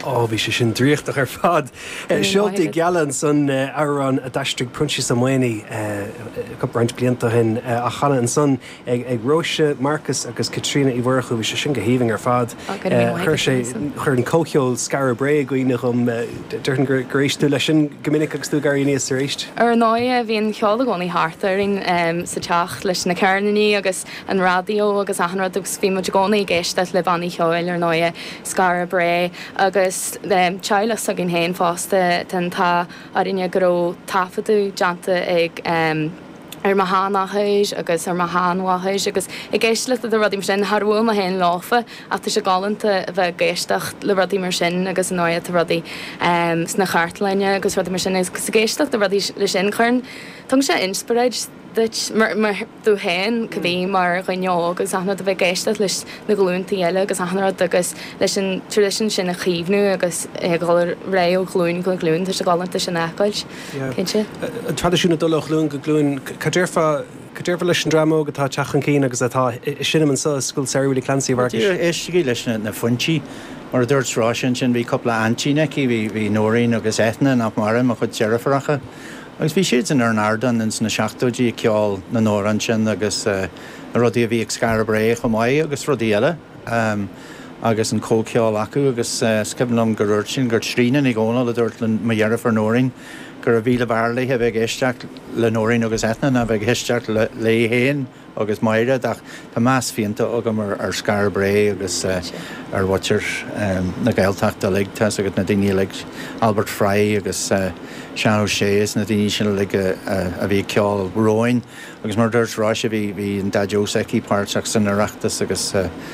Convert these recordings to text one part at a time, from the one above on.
Bhí sé sin dríochtach ar fad. Seoltaí gealann san árán a daistrigh Prunchí Samoini go braint blianta hin a chana an son ag Róise Marcus agus Katrina í bhharchu bhí sé sin go híoming ar fad. Chuir sé chuir an cóceol scar bré goine chum dúirn gur éistú lei sin gomininic agus tú garí níos ar éist. Ar náide bhíon cheola gcónaí háartaring sa teach leis na cairnaí agus an radio agus ahanrad agus bhí muid gcónaí géiste le bhaí cheoil ar náide scar bré agus telas a gin héin fásta den tá arinne go tafaú deanta ag ar mahanachis agus ar mahanwachis agus I géisle a rudí mar sin Harhfuil a hen láfa a tá sé galanta bheith géisteach le rudí mar sin agus an áid rudí sna chartleine agus rudí mar sin is géisteach de rudí le sin chun Tá sé inspireid mar dú hen go mar ganneo agus ana a bheith géiste leis na glúnta eile agus anrad agus leis an tradition sin a chiomhnú agus gáil ré ó glún go glún se galanta sin eáil. An tradiisiúna dulach glún go glún Cadéirfa leis an drama go tá teachan cín agus atá sinman sa School Sarahúlí Clancy bhar. Éistigí leis na funtí mar a dúirtrá sin bhí coppla antíneí bhí nóirín agus éithna nach mar a chud tearafaracha. Agus bhí siad an ar an ardan in na seachtóidí ceáil na nóran sin agus na rudí a bhí ag scar bré go maiid agus rudí eile agus an cóceáil acu agus scibnam goúir sin gur trína i gcóna le dúirt le dhearaf ar nóirín gur a bhíle bharlaí a bheith éisteach le nóirín agus eithna a bheith éisteach le héin agus maire ach tá más fianta agam ar scar bré agus ar watcher na gailteachta ligtas agus na daine le Albert Fry agus Sean O'Shea's na daine sin le a bhí ceáil roin agus mar dúirt rá sé bhí an Dad Joseki páirteach san arachtas agus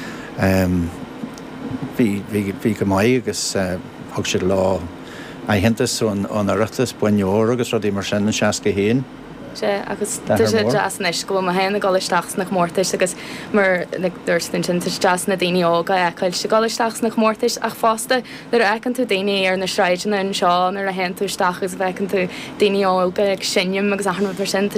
bhí go maiid agus thug siad lá a hentas an arachtas buinneor agus rudí mar sin an seaca héin. agus sé jazz neis go a héna gáisteachs nach mórtais agus mar dúirtin sin jazz na daine ága eáil se gáisteachs nach mórtais ach fásta ar ecan tú daine ar na sreidena an seán ar a hen túisteach agus bhecinn tú daine ága ag sinnim agus 100%